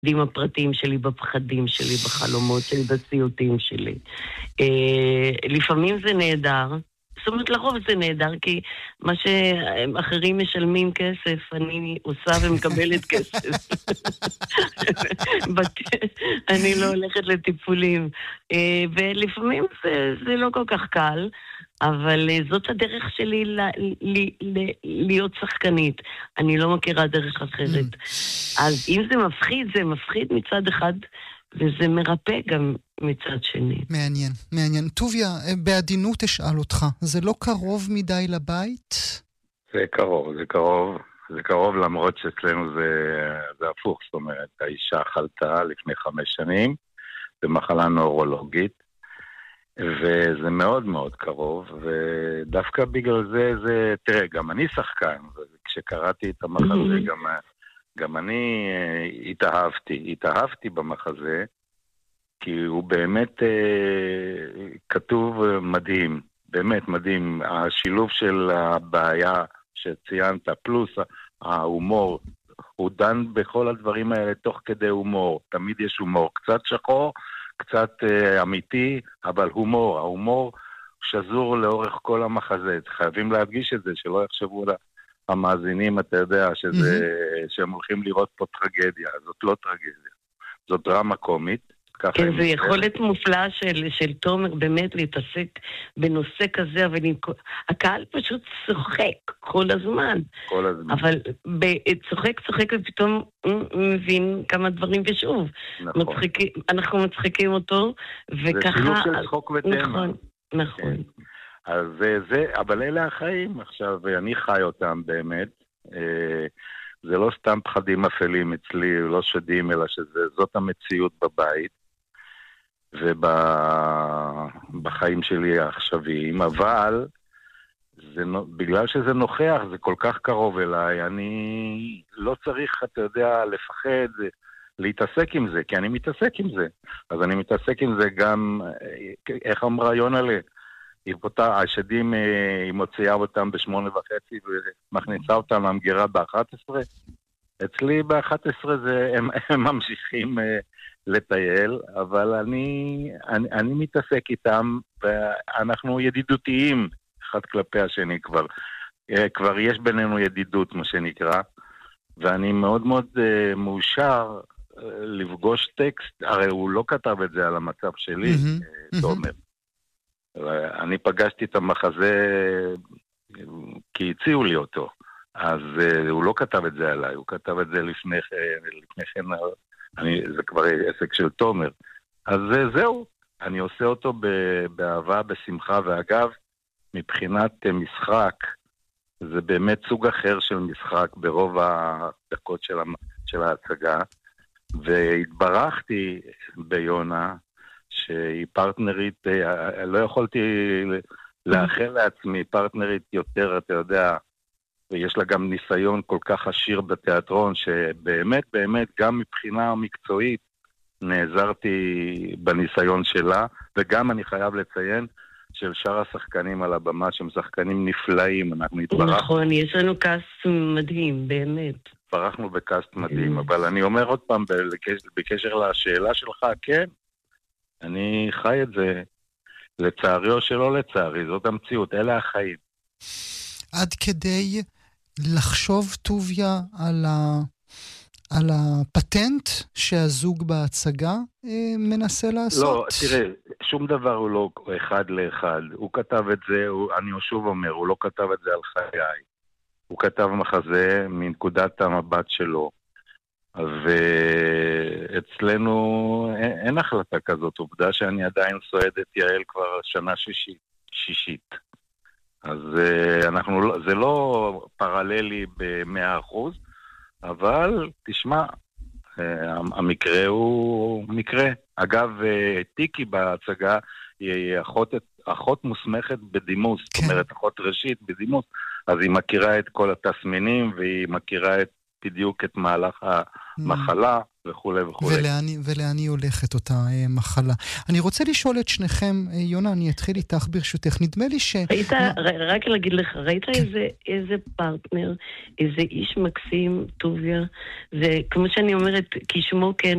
הפרטיים שלי, בפחדים שלי, בחלומות שלי, בסיוטים שלי. לפעמים זה נהדר, זאת אומרת לרוב זה נהדר, כי מה שאחרים משלמים כסף, אני עושה ומקבלת כסף. אני לא הולכת לטיפולים. ולפעמים זה לא כל כך קל, אבל זאת הדרך שלי להיות שחקנית. אני לא מכירה דרך אחרת. אז אם זה מפחיד, זה מפחיד מצד אחד, וזה מרפא גם מצד שני. מעניין, מעניין. טוביה, בעדינות אשאל אותך, זה לא קרוב מדי לבית? זה קרוב, זה קרוב. זה קרוב למרות שאצלנו זה הפוך. זאת אומרת, האישה חלתה לפני 5 שנים, במחלה נוירולוגית, וזה מאוד מאוד קרוב, ודווקא בגלל זה, תראה, גם אני שחקן, וכשקראתי את המחזה, גם אני התאהבתי במחזה, כי הוא באמת כתוב מדהים, באמת מדהים, השילוב של הבעיה שציינת, פלוס ההומור, הוא דן בכל הדברים האלה תוך כדי הומור, תמיד יש הומור, קצת שחור, קצת אמיתי, אבל ההומור שזור לאורך כל המחזה, חייבים להדגיש את זה, שלא יחשבו המאזינים, אתה יודע, שהם הולכים לראות פה טרגדיה, זאת לא טרגדיה, זאת דרמה קומית. כן, זו יכולת מופלאה של תומר באמת להתעסק בנושא כזה, אבל הקהל פשוט צוחק כל הזמן. כל הזמן. אבל צוחק ופתאום מבין כמה דברים ושוב. נכון. אנחנו מצחיקים אותו, וככה... זה שילוב של צחוק ותמה. נכון. אז אבל אלה החיים עכשיו, אני חי אותם באמת. זה לא סתם פחדים אפלים אצלי, לא שדים, אלא שזאת המציאות בבית. ובחיים שלי העכשוויים, אבל בגלל שזה נוכח, זה כל כך קרוב אליי, אני לא צריך, אתה יודע, לפחד, להתעסק עם זה, כי אני מתעסק עם זה. אז אני מתעסק עם זה גם, איך אמרה יונלה, השדים, היא מוציאה אותם ב8:30 ומכניסה אותם למגירה ב11. אצלי ב11 הם ממשיכים לטייל, אבל אני מתעסק איתם, ואנחנו ידידותיים אחד כלפי השני כבר יש בינינו ידידות, מה שנקרא, ואני מאוד מאוד מאושר לפגוש טקסט, הרי הוא לא כתב את זה על המצב שלי, תומר. אני פגשתי את המחזה כי הציעו לי אותו, אז הוא לא כתב את זה עליי, הוא כתב את זה לפני כן, זה כבר עסק של תומר. אז זהו, אני עושה אותו באהבה, בשמחה, ואגב, מבחינת משחק, זה באמת סוג אחר של משחק ברוב הדקות של ההצגה, והתברכתי ביונה, שהיא פרטנרית, לא יכולתי לאחל לעצמי פרטנרית יותר, אתה יודע, ויש לה גם ניסיון כל כך עשיר בתיאטרון, שבאמת, באמת, גם מבחינה מקצועית, נעזרתי בניסיון שלה, וגם אני חייב לציין, של שאר השחקנים על הבמה, שהם שחקנים נפלאים, אנחנו התברכנו. נכון, יש לנו קאסט מדהים, באמת. התברכנו בקאסט מדהים, אבל אני אומר עוד פעם, בקשר לשאלה שלך, כן, אני חי את זה, לצערי או שלא לצערי, זאת המציאות, אלה החיים. עד כדי לחשוב טוביה על הפטנט שהזוג בהצגה מנסה לעשות? לא, תראה, שום דבר הוא לא אחד לאחד. הוא כתב את זה, אני שוב אומר, הוא לא כתב את זה על חיי. הוא כתב מחזה מנקודת המבט שלו. ואצלנו אין החלטה כזאת. עובדה שאני עדיין סועד את יעל כבר שנה שישית. אז זה לא פרללי ב100%, אבל תשמע, המקרה הוא מקרה. אגב, טיקי בהצגה היא אחות מוסמכת בדימוס, זאת אומרת אחות ראשית בדימוס, אז היא מכירה את כל התסמינים, והיא מכירה בדיוק את מהלך המחלה וכו' וכו'. ולאן היא הולכת אותה מחלה. אני רוצה לשאול את שניכם, יונה, אני אתחיל איתך ברשותך. נדמה לי רק להגיד לך, ראית איזה פרטנר, איזה איש מקסים, טוביה, זה כמו שאני אומרת, כשמו כן